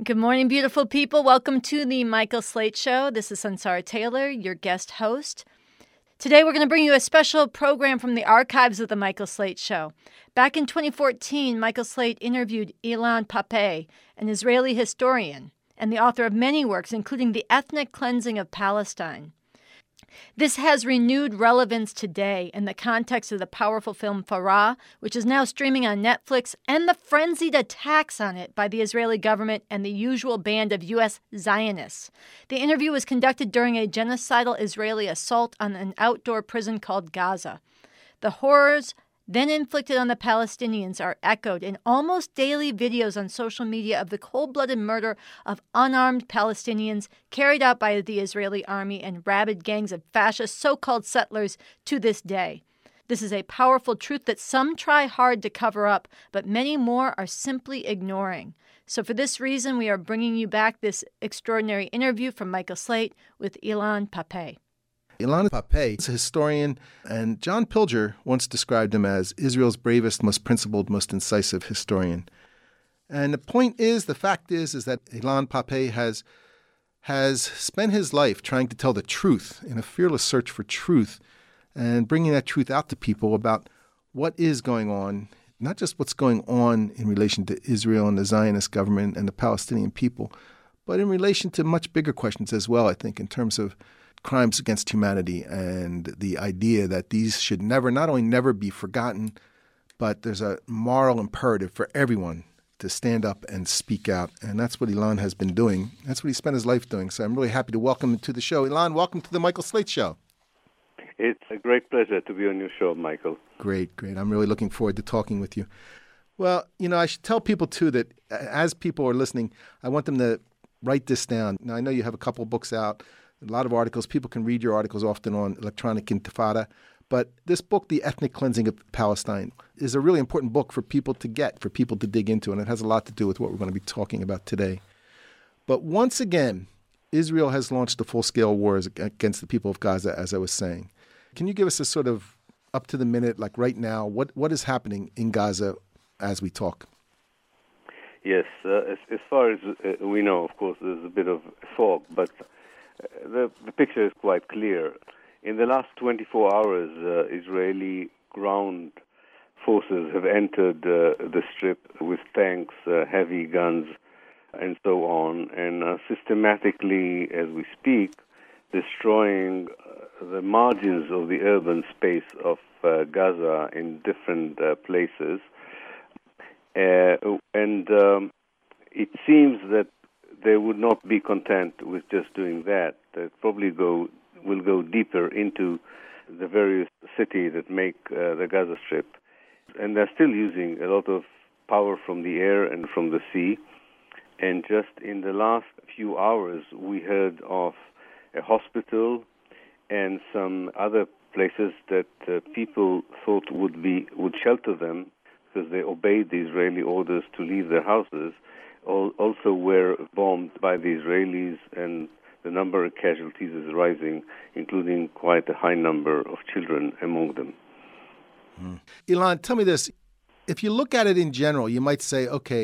Good morning, beautiful people. Welcome to the Michael Slate Show. This is Sansara Taylor, your guest host. Today, we're going to bring you a special program from the archives of the Michael Slate Show. Back in 2014, Michael Slate interviewed Ilan Pappé, an Israeli historian, and the author of many works, including The Ethnic Cleansing of Palestine. This has renewed relevance today in the context of the powerful film Farah, which is now streaming on Netflix, and the frenzied attacks on it by the Israeli government and the usual band of U.S. Zionists. The interview was conducted during a genocidal Israeli assault on an outdoor prison called Gaza. The horrors then inflicted on the Palestinians are echoed in almost daily videos on social media of the cold-blooded murder of unarmed Palestinians carried out by the Israeli army and rabid gangs of fascist so-called settlers to this day. This is a powerful truth that some try hard to cover up, but many more are simply ignoring. So for this reason, we are bringing you back this extraordinary interview from Michael Slate with Ilan Pappé. Ilan Pappé is a historian, and John Pilger once described him as Israel's bravest, most principled, most incisive historian. And the fact is that Ilan Pappé has spent his life trying to tell the truth in a fearless search for truth and bringing that truth out to people about what is going on, not just what's going on in relation to Israel and the Zionist government and the Palestinian people, but in relation to much bigger questions as well, I think, in terms of crimes against humanity and the idea that these should not only never be forgotten, but there's a moral imperative for everyone to stand up and speak out. And that's what Ilan has been doing. That's what he spent his life doing. So I'm really happy to welcome him to the show. Ilan, welcome to the Michael Slate Show. It's a great pleasure to be on your show, Michael. Great. I'm really looking forward to talking with you. Well, I should tell people, too, that as people are listening, I want them to write this down. Now, I know you have a couple of books out, a lot of articles. People can read your articles often on Electronic Intifada. But this book, The Ethnic Cleansing of Palestine, is a really important book for people to get, for people to dig into, and it has a lot to do with what we're going to be talking about today. But once again, Israel has launched a full-scale war against the people of Gaza, as I was saying. Can you give us a sort of up-to-the-minute, like right now, what is happening in Gaza as we talk? Yes, as far as we know, of course, there's a bit of fog, but the picture is quite clear. In the last 24 hours, Israeli ground forces have entered the strip with tanks, heavy guns, and so on, and systematically, as we speak, destroying the margins of the urban space of Gaza in different places. And it seems that they would not be content with just doing that. They probably will go deeper into the various cities that make the Gaza Strip. And they're still using a lot of power from the air and from the sea. And just in the last few hours, we heard of a hospital and some other places that people thought would shelter them because they obeyed the Israeli orders to leave their houses, also were bombed by the Israelis, and the number of casualties is rising, including quite a high number of children among them. Ilan, tell me this. If you look at it in general, you might say, okay,